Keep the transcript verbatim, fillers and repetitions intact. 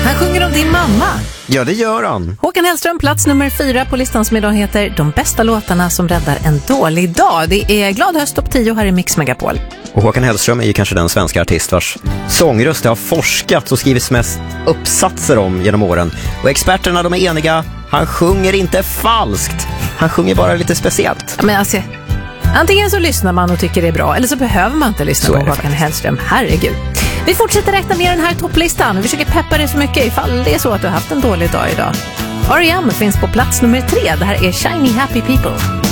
Han sjunger om din mamma. Ja, det gör han. Håkan Hellström, plats nummer fyra på listan som idag heter De bästa låtarna som räddar en dålig dag. Det är Glad höst topp tio här i Mix Megapol. Och Håkan Hellström är ju kanske den svenska artist vars sångröst har forskats och skrivits mest uppsatser om genom åren. Och experterna, de är eniga. Han sjunger inte falskt. Han sjunger bara lite speciellt. Men alltså, antingen så lyssnar man och tycker det är bra, eller så behöver man inte lyssna Så på är det Håkan faktiskt. Hellström. Herregud. Vi fortsätter räkna ner den här topplistan. Vi försöker peppa dig så mycket ifall det är så att du har haft en dålig dag idag. R E M finns på plats nummer tre. Det här är Shiny Happy People.